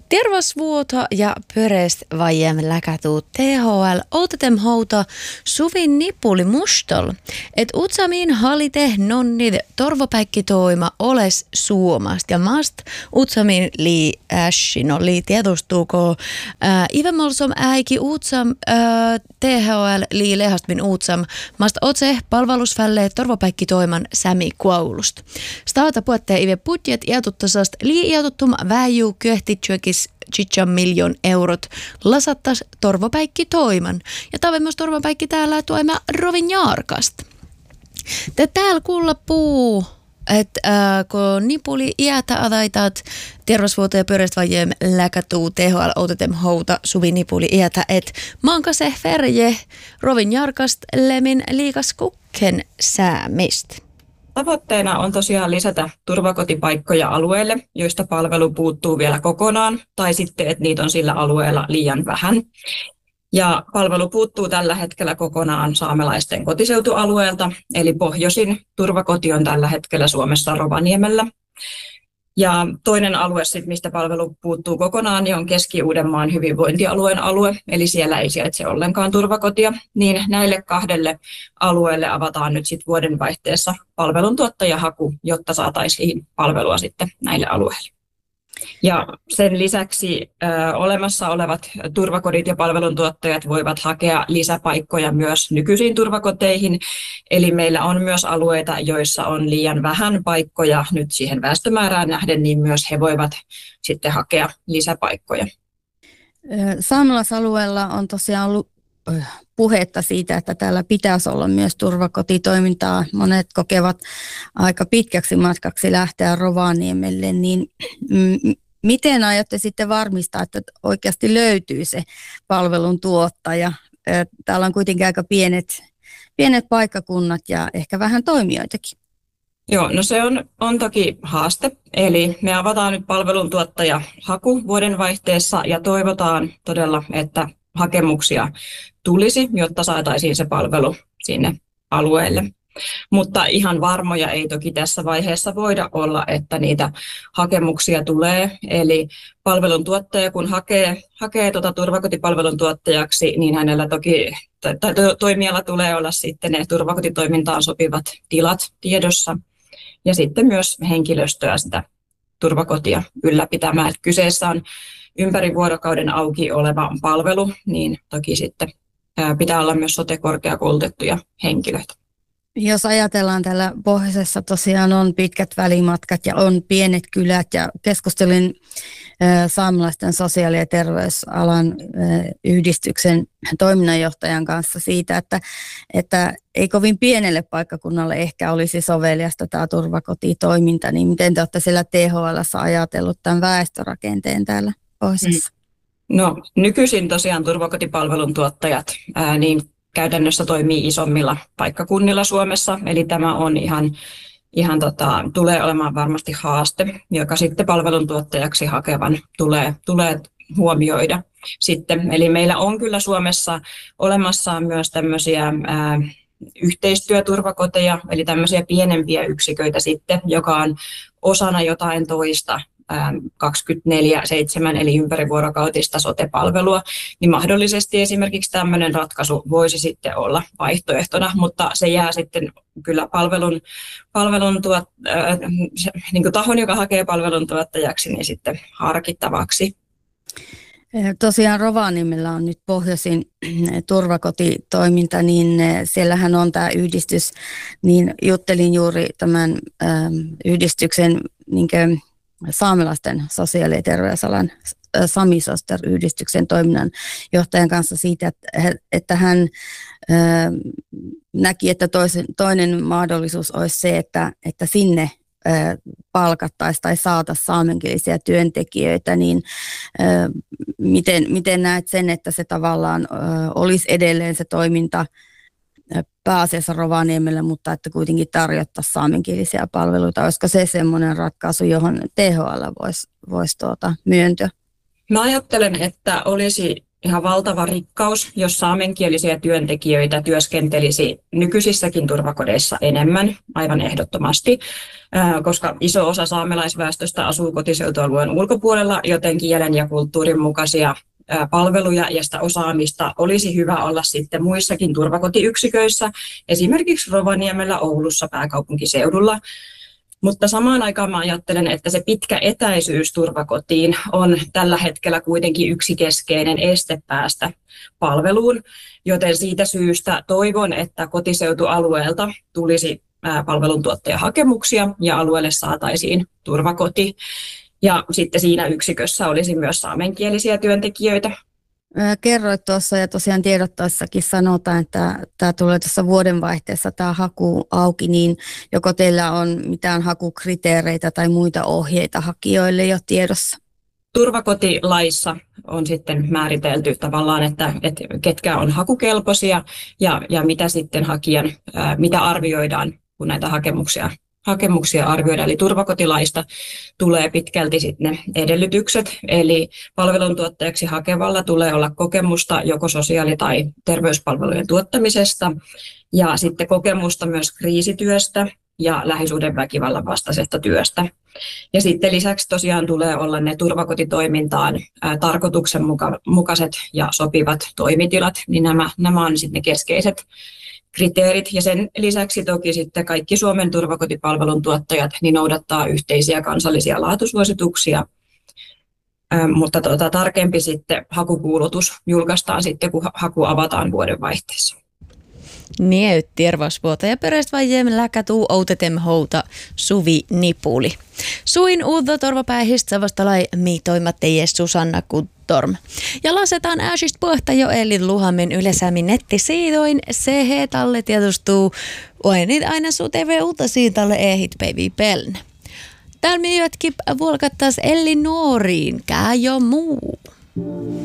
Terveysvuoto ja pöreest vajem läkätuu THL outetem houta suvin nipuli mustol, et utsamiin halite nonnid torvopäikkitoima oles Suomast ja mast utsamiin lii ässino lii tiedustuuko ivemolsom äiki utsam THL lii lehastmin utsam mast otse palvelusfälle torvopäikkitoiman sämi kuaulust. Staata puottee ive budjet iatuttasast lii iatuttum väijuu köhtitsyökis 1 miljoon eurot lasattas torvopäikki toiman. Ja tave myös torvopäikki täällä toima Rovin Jaarkast. Te täällä kuulla puu, että kun nipuli iätä adaitat terveysvuoto ja pyöreästvajem läkätuu THL outetem houta suvi nipuli iätä, että maankase ferje Rovin Jaarkast lemin liikas kukken säämistä. Tavoitteena on tosiaan lisätä turvakotipaikkoja alueelle, joista palvelu puuttuu vielä kokonaan, tai sitten, että niitä on sillä alueella liian vähän. Ja palvelu puuttuu tällä hetkellä kokonaan saamelaisten kotiseutualueelta, eli pohjoisin turvakoti on tällä hetkellä Suomessa Rovaniemellä. Ja toinen alue, mistä palvelu puuttuu kokonaan, niin on Keski-Uudenmaan hyvinvointialueen alue, eli siellä ei sijaitse ollenkaan turvakotia. Niin näille kahdelle alueelle avataan nyt sitten vuodenvaihteessa palveluntuottajahaku, jotta saataisiin palvelua sitten näille alueille. Ja sen lisäksi olemassa olevat turvakodit ja palveluntuottajat voivat hakea lisäpaikkoja myös nykyisiin turvakoteihin. Eli meillä on myös alueita, joissa on liian vähän paikkoja nyt siihen väestömäärään nähden, niin myös he voivat sitten hakea lisäpaikkoja. Saamelaisalueella on tosiaan ollut puhetta siitä, että täällä pitäisi olla myös turvakotitoimintaa. Monet kokevat aika pitkäksi matkaksi lähteä Rovaniemelle, niin miten aiotte sitten varmistaa, että oikeasti löytyy se palveluntuottaja? Täällä on kuitenkin aika pienet paikkakunnat ja ehkä vähän toimijoitakin. Joo, no se on toki haaste. Eli me avataan nyt palveluntuottajahaku vuodenvaihteessa ja toivotaan todella, että hakemuksia tulisi, jotta saataisiin se palvelu sinne alueelle. Mutta ihan varmoja ei toki tässä vaiheessa voida olla, että niitä hakemuksia tulee. Eli palveluntuottaja, kun hakee turvakotipalvelun tuottajaksi, niin hänellä toki toimijalla tulee olla sitten ne turvakotitoimintaan sopivat tilat tiedossa ja sitten myös henkilöstöä sitä turvakotia ylläpitämään. Että kyseessä on ympäri vuorokauden auki oleva palvelu, niin toki sitten pitää olla myös sote-korkeakoulutettuja henkilöitä. Jos ajatellaan täällä pohjoisessa tosiaan on pitkät välimatkat ja on pienet kylät ja keskustelin saamelaisten sosiaali- ja terveysalan yhdistyksen toiminnanjohtajan kanssa siitä, että ei kovin pienelle paikkakunnalle ehkä olisi soveliasta tämä turvakotitoiminta, niin miten te olette siellä THL:ssä ajatellut tämän väestörakenteen täällä pohjoisessa? No nykyisin tosiaan turvakotipalvelun tuottajat niin käytännössä toimii isommilla paikkakunnilla Suomessa, eli tämä on ihan tulee olemaan varmasti haaste, joka sitten palveluntuottajaksi hakevan tulee huomioida sitten. Eli meillä on kyllä Suomessa olemassa myös tämmöisiä yhteistyöturvakoteja, eli tämmöisiä pienempiä yksiköitä sitten, joka on osana jotain toista 24/7 eli ympärivuorokautista sote-palvelua, niin mahdollisesti esimerkiksi tämmöinen ratkaisu voisi sitten olla vaihtoehtona, mutta se jää sitten kyllä niin kuin tahon, joka hakee palveluntuottajaksi, niin sitten harkittavaksi. Tosiaan Rovaniemellä on nyt pohjoisin turvakotitoiminta, niin siellähän on tämä yhdistys, niin juttelin juuri tämän yhdistyksen niin saamelaisten sosiaali- ja terveysalan Sami Soster-yhdistyksen toiminnanjohtajan kanssa siitä, että hän näki, että toinen mahdollisuus olisi se, että sinne palkattaisiin tai saataisiin saamenkielisiä työntekijöitä, niin miten näet sen, että se tavallaan olisi edelleen se toiminta pääasiassa Rovaniemellä, mutta että kuitenkin tarjottaisiin saamenkielisiä palveluita. Olisiko se semmoinen ratkaisu, johon THL voisi myöntyä? Mä ajattelen, että olisi ihan valtava rikkaus, jos saamenkielisiä työntekijöitä työskentelisi nykyisissäkin turvakodeissa enemmän, aivan ehdottomasti, koska iso osa saamelaisväestöstä asuu kotiseutualueen ulkopuolella, joten kielen ja kulttuurin mukaisia palveluja ja sitä osaamista olisi hyvä olla sitten muissakin turvakotiyksiköissä, esimerkiksi Rovaniemellä, Oulussa, pääkaupunkiseudulla. Mutta samaan aikaan mä ajattelen, että se pitkä etäisyys turvakotiin on tällä hetkellä kuitenkin yksi keskeinen este päästä palveluun, joten siitä syystä toivon, että kotiseutualueelta tulisi palveluntuottajahakemuksia ja alueelle saataisiin turvakoti. Ja sitten siinä yksikössä olisi myös saamenkielisiä työntekijöitä. Kerroit tuossa ja tosiaan tiedottaessakin sanotaan, että tämä tulee tuossa vuodenvaihteessa tämä haku auki, niin joko teillä on mitään hakukriteereitä tai muita ohjeita hakijoille jo tiedossa? Turvakotilaissa on sitten määritelty tavallaan, että ketkä on hakukelpoisia ja mitä sitten hakijan, mitä arvioidaan, kun näitä hakemuksia arvioidaan. Eli turvakotilaista tulee pitkälti sitten ne edellytykset, eli palveluntuottajaksi hakevalla tulee olla kokemusta joko sosiaali- tai terveyspalvelujen tuottamisesta ja sitten kokemusta myös kriisityöstä ja lähisuhdeväkivallan vastaisesta työstä. Ja sitten lisäksi tosiaan tulee olla ne turvakotitoimintaan tarkoituksenmukaiset ja sopivat toimitilat, niin nämä on sitten ne keskeiset kriteerit. Ja sen lisäksi toki sitten kaikki Suomen turvakotipalvelun tuottajat niin noudattaa yhteisiä kansallisia laatusuosituksia, mutta tarkempi sitten hakukuulutus julkaistaan sitten, kun haku avataan vuodenvaihteessa. Niin, terveysvuotaja ja perästvajiem läkätuu outetem houta Suvi Nipuli. Suin uutta torvapäihistä vastalai miitoimatteje Susanna Kuttorm. Ja lasetaan ääsistä pohta jo eli luhamen ylesämin nettisiidoin. Se heetalle tietostuu oenit aina su TV uutta siitalle ehit päivi pelne. Täällä myötkin vuolkattas Elli Nooriin, kää jo muu.